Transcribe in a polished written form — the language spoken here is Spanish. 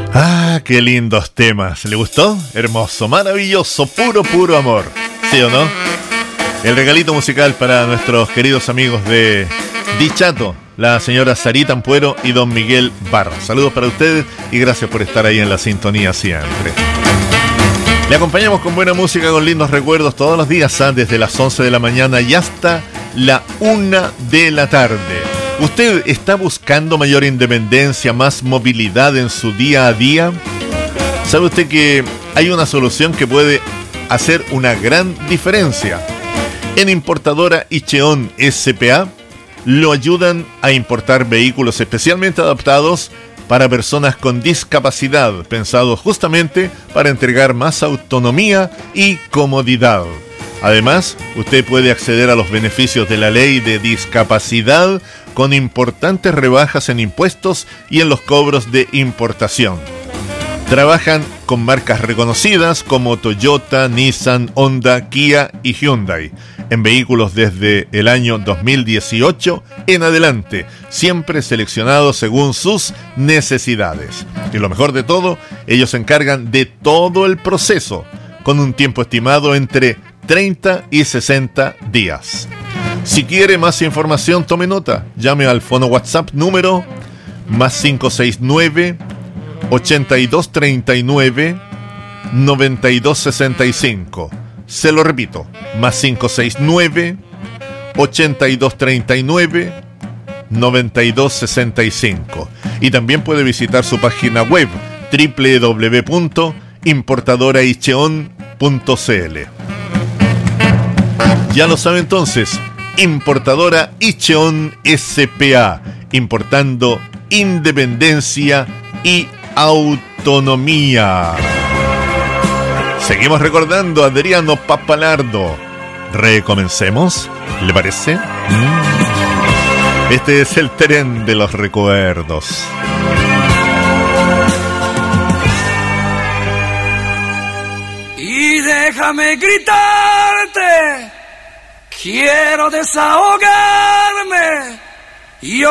Ah, qué lindos temas. ¿Le gustó? Hermoso, maravilloso, puro amor. ¿Sí o no? El regalito musical para nuestros queridos amigos de Dichato, la señora Sarita Ampuero y don Miguel Barra. Saludos para ustedes y gracias por estar ahí en la sintonía siempre. Le acompañamos con buena música, con lindos recuerdos todos los días, desde las 11 de la mañana y hasta la 1 de la tarde. ¿Usted está buscando mayor independencia, más movilidad en su día a día? ¿Sabe usted que hay una solución que puede hacer una gran diferencia? En Importadora Icheón S.p.A. lo ayudan a importar vehículos especialmente adaptados para personas con discapacidad, pensados justamente para entregar más autonomía y comodidad. Además, usted puede acceder a los beneficios de la ley de discapacidad con importantes rebajas en impuestos y en los cobros de importación. Trabajan con marcas reconocidas como Toyota, Nissan, Honda, Kia y Hyundai, en vehículos desde el año 2018 en adelante, siempre seleccionados según sus necesidades. Y lo mejor de todo, ellos se encargan de todo el proceso, con un tiempo estimado entre 30 y 60 días. Si quiere más información, tome nota. Llame al fono WhatsApp número +569 8239 9265. Se lo repito, +569 8239 9265. Y también puede visitar su página web www.importadoraicheon.cl. Ya lo sabe entonces, Importadora Icheón S.p.A. importando independencia y autonomía. Seguimos recordando a Adriano Papalardo. Recomencemos, ¿le parece? Este es el tren de los recuerdos. Y déjame gritarte, quiero desahogarme. Yo